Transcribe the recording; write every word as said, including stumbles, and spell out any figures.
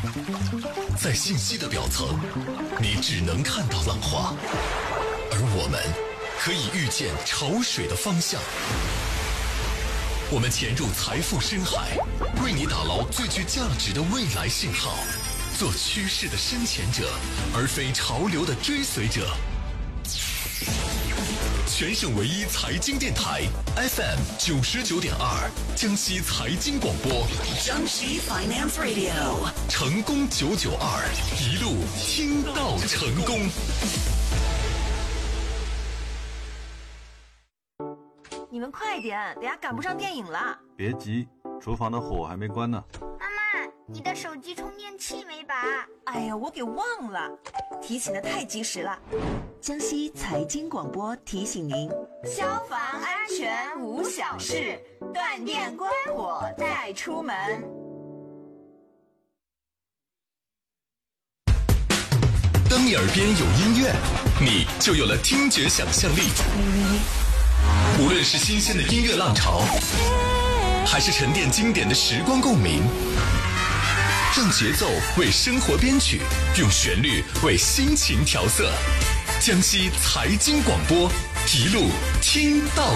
在信息的表层，你只能看到浪花，而我们可以预见潮水的方向。我们潜入财富深海，为你打捞最具价值的未来信号，做趋势的深潜者，而非潮流的追随者。全省唯一财经电台 F M 九十九点二，江西财经广播， 江西 Finance Radio， 成功九九二，一路听到成功。 你们快点，等下赶不上电影了。 别急，厨房的火还没关呢。 妈妈，你的手机充电器没拔？ 哎呀，我给忘了，提醒的太及时了。江西财经广播提醒您：消防安全无小事，断电关火再出门。 当你耳边有音乐，你就有了听觉想象力。无论是新鲜的音乐浪潮，还是沉淀经典的时光共鸣，让节奏为生活编曲，用旋律为心情调色。江西财经广播，一路听到